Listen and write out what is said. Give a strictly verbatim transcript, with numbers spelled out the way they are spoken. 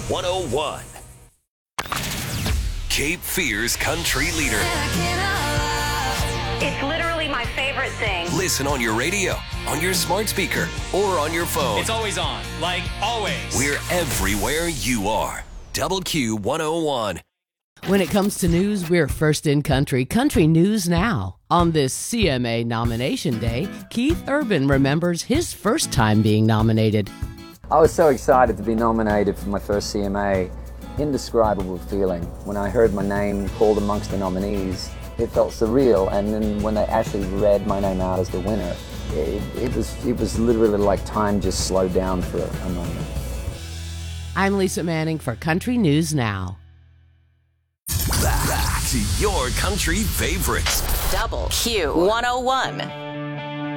one oh one. Cape Fear's country leader. It's literally my favorite thing. Listen on your radio, on your smart speaker, or on your phone. It's always on, like always. We're everywhere you are. Double Q one oh one. When it comes to news, we're first in country. Country News Now. On this C M A nomination day, Keith Urban remembers his first time being nominated. I was so excited to be nominated for my first C M A. Indescribable feeling. When I heard my name called amongst the nominees, it felt surreal. And then when they actually read my name out as the winner, it, it was it was literally like time just slowed down for a, a moment. I'm Lisa Manning for Country News Now. Back, back to your country favorites. Double Q one oh one.